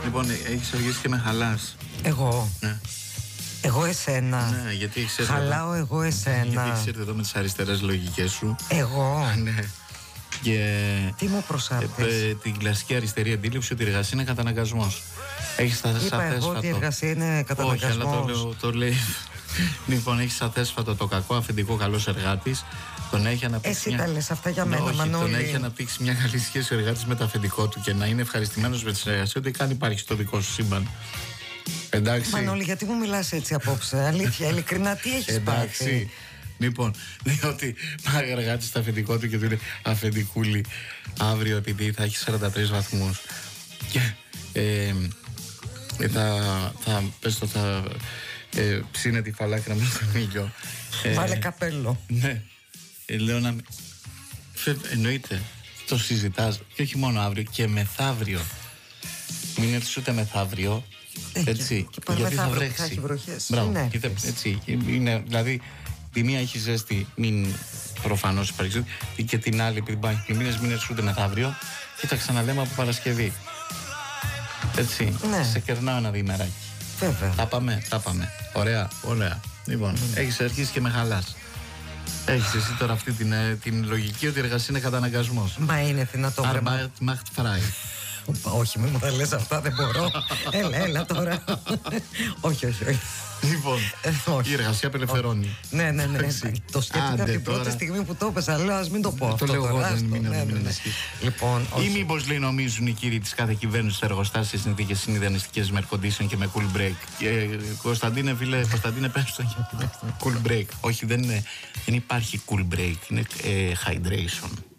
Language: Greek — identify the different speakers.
Speaker 1: Λοιπόν, έχεις αργήσει και με χαλάς.
Speaker 2: Εγώ.
Speaker 1: Ναι.
Speaker 2: Εγώ εσένα.
Speaker 1: Ναι, γιατί έχεις έρθει.
Speaker 2: Χαλάω εγώ εσένα.
Speaker 1: Γιατί έχεις έρθει εδώ με τις αριστερές λογικές σου.
Speaker 2: Εγώ.
Speaker 1: Ναι. Και
Speaker 2: τι μου προσάπτεις?
Speaker 1: την κλασική αριστερή αντίληψη ότι η εργασία είναι καταναγκασμός. Έχεις
Speaker 2: Είπα εγώ ότι η εργασία είναι καταναγκασμός.
Speaker 1: Όχι, αλλά το λέει. Λοιπόν, έχεις αθέσφατο το κακό αφεντικό καλός εργάτης. Τον έχει αναπτύξει.
Speaker 2: Εσύ τα λες αυτά για μένα, Μανώλη.
Speaker 1: Τον έχει αναπτύξει μια καλή σχέση ο εργάτης με το αφεντικό του και να είναι ευχαριστημένος με τη συνεργασία, ότι καν υπάρχει στο δικό σου σύμπαν. Εντάξει.
Speaker 2: Μανώλη, γιατί μου μιλάς έτσι απόψε? Αλήθεια, ειλικρινά, τι έχεις πάθει?
Speaker 1: Λοιπόν, διότι πάει ο εργάτης στο αφεντικό του και του λέει: αφεντικούλη, αύριο επειδή θα έχει 43 βαθμούς και θα ψήνε τη φαλάκρα μέσα στον ήλιο.
Speaker 2: Βάλε καπέλο.
Speaker 1: Ναι. Λέω να. Εννοείται. Το συζητάς. Και όχι μόνο αύριο, και μεθαύριο. Μην έρθεις ούτε μεθαύριο. Έτσι.
Speaker 2: Και
Speaker 1: γιατί θα βρέξει.
Speaker 2: Θα έχει βροχές.
Speaker 1: Μπράβο. Έτσι. Είναι, δηλαδή, τη μία έχει ζέστη, μην προφανώς υπάρχει. Και την άλλη, επειδή υπάρχει πλημμύρες, μην έρθεις ούτε μεθαύριο. Και τα ξαναλέμε από Παρασκευή. Έτσι.
Speaker 2: Ναι.
Speaker 1: Σε κερνάω ένα διημεράκι.
Speaker 2: Βέβαια.
Speaker 1: Τα πάμε. Ωραία. Λοιπόν, έχεις αρχίσει και με χαλάς. Έχεις εσύ τώρα αυτή την λογική ότι η εργασία είναι καταναγκασμός.
Speaker 2: Μα είναι δυνατό.
Speaker 1: Arbeit macht frei.
Speaker 2: Όχι, μην μου τα λες αυτά, δεν μπορώ. Έλα τώρα. Όχι.
Speaker 1: Λοιπόν, η εργασία απελευθερώνει.
Speaker 2: Ναι. Το σκέφτηκα από την πρώτη στιγμή που το έπαιζα. Λέω, ας μην το πω αυτό.
Speaker 1: Το λέω εγώ, δεν
Speaker 2: Λοιπόν,
Speaker 1: ή μήπως λέει νομίζουν οι κύριοι της κάθε κυβέρνησης σε εργοστάσεις σε συνθήκες συνειδανιστικές με air condition και με cool break. Κωνσταντίνε, πες το cool break. Όχι, δεν υπάρχει cool break, είναι hydration.